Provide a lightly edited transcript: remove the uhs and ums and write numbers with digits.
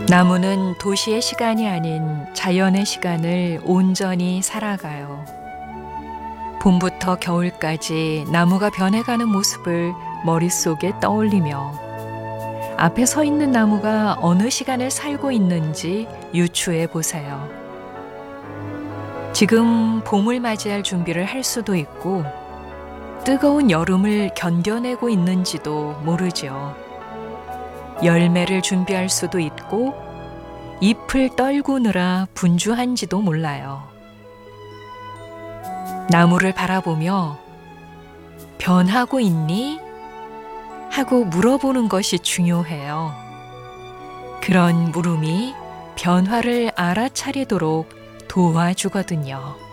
나무는 도시의 시간이 아닌 자연의 시간을 온전히 살아가요. 봄부터 겨울까지 나무가 변해가는 모습을 머릿속에 떠올리며 앞에 서 있는 나무가 어느 시간을 살고 있는지 유추해 보세요. 지금 봄을 맞이할 준비를 할 수도 있고 뜨거운 여름을 견뎌내고 있는지도 모르죠. 열매를 준비할 수도 있고 잎을 떨구느라 분주한지도 몰라요. 나무를 바라보며 변하고 있니? 하고 물어보는 것이 중요해요. 그런 물음이 변화를 알아차리도록 도와주거든요.